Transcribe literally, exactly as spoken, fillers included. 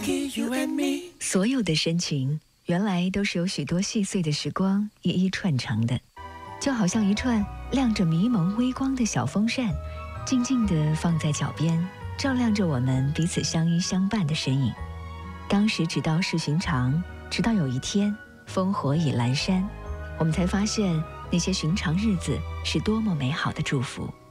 所有的深情，原来都是由许多细碎的时光一一串成的，就好像一串亮着迷蒙微光的小风扇，静静地放在脚边，照亮着我们彼此相依相伴的身影。当时只道是寻常，直到有一天烽火已阑珊，我们才发现那些寻常日子是多么美好的祝福。